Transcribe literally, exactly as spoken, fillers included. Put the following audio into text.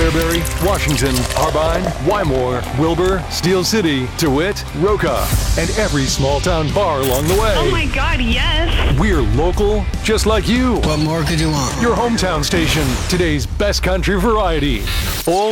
Fairbury, Washington, Harbine, Wymore, Wilbur, Steel City, DeWitt, Roca, and every small town bar along the way. Oh my God, yes. We're local, just like you. What more could you want? Your hometown station, today's best country variety. Full